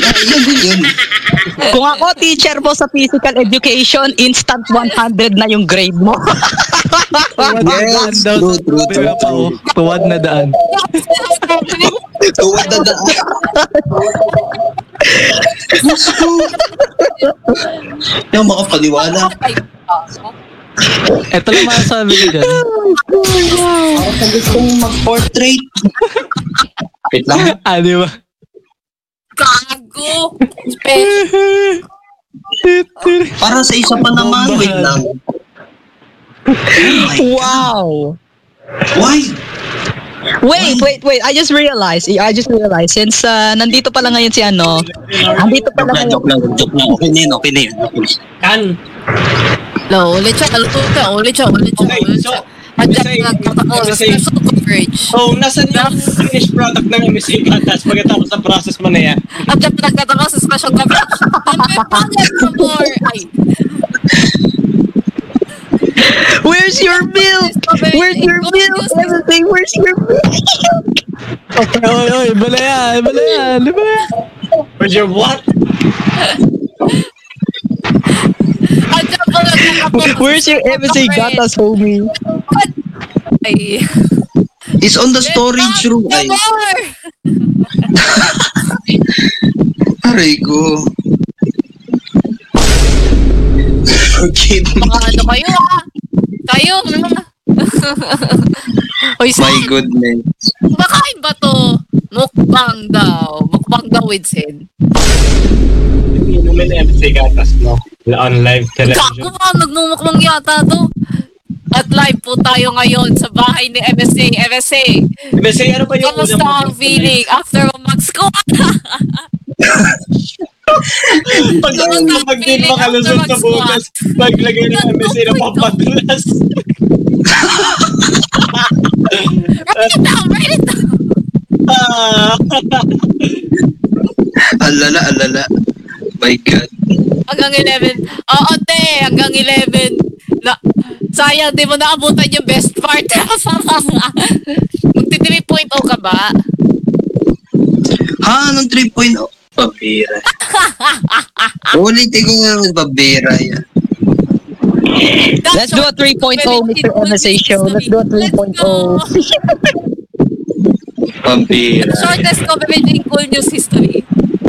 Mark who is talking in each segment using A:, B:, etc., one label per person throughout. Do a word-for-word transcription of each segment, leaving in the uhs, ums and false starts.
A: yun din yun.
B: Kung ako teacher mo sa physical education, instant one hundred na yung grade mo.
A: Yes, true, true, true, true.
C: Tuwad na daan.
A: Tuwad na daan. Yung makapaniwala.
C: Ito lang masasabi ko dyan.
A: Ako sa gustong mag-portrait. Wait lang.
C: Ah, di ba?
D: Gago!
A: Para sa isa pa naman, wait lang. Oh
B: Wow!
A: Why?
B: Wait, wait, wait. I just realized. I just realized. Since uh, nandito pala ngayon si ano. Nandito pala ngayon.
A: Joke lang, joke lang. Okay na yun, okay na yun.
E: Kan.
D: No, ulit siya, ulit siya, ulit siya, ulit siya,
E: Okay,
D: ulit
E: so,
D: siya. Adjust
E: M S A,
D: na protocol,
E: M S A.
D: special coverage.
E: So, nasan yung finished product ng M S A Gatas pagkatapos ng process mo na yan?
D: Adjust na protocol sa special coverage. May project for more. Ay.
B: Where's your milk? Where's your milk? Everything, where's your milk?
C: Okay, oy, oy, bala yan, bala yan, di ba yan?
E: Where's your what?
D: Adjust na protocol.
B: Where's your M S A Gatas, homie?
D: Ay.
A: It's on the storage room.
D: May
A: Ay,
D: more.
A: aray ko. Okay.
D: Mga ano kayo ah. Kayo. Hoy,
A: My
D: Sin.
A: goodness.
D: Kumakain ba to? Mukbang daw. Mukbang daw with Sin.
E: Inumin na M S A Gatas, no? On live
D: Gago
E: television.
D: ba? Nagmumukbang yata to. At live po tayo ngayon sa bahay ni M S A. M S A.
E: M S A, ano ba yung
D: Kamusta ang feeling after mag-squat?
E: Pag pag di makalusot sa bukas, maglagay ng M S A na papadulas.
D: Write it down! Write it down!
E: Ah.
A: Alala, alala. My God.
D: Hanggang eleven. Oo, te. Hanggang eleven. Na, sayang, di mo naabutan yung best part. Magti three point oh ka ba?
A: Ha? Anong three point oh? Pabira. Ulitin ko nga ng pabira yan.
B: Let's do a three point oh, Mister M S A show. Let's do a three point oh.
A: Pabira.
D: Shortest coverage in cool news history.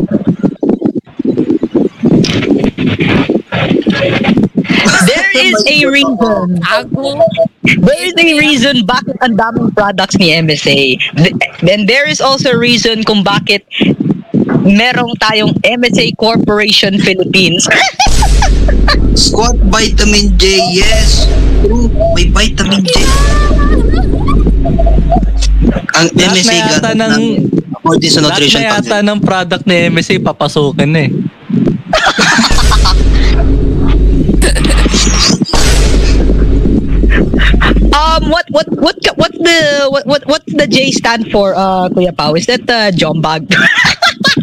B: There is a reason.
D: Ago.
B: There is a reason bakit ang daming products ni M S A. Th- Then there is also a reason kung bakit merong tayong M S A Corporation Philippines.
A: Squat vitamin J, yes. True, may vitamin J. Ang M
C: Lahat
A: S A
C: na yata
A: gatas
C: ng-
A: namin, according sa
C: Lahat
A: nutrition
C: na yata
A: panel.
C: ng product ni M S A papasukin na eh.
B: Um, what what what what the what what what the J stand for? Uh, Kuya Pao, is that uh, Jombag?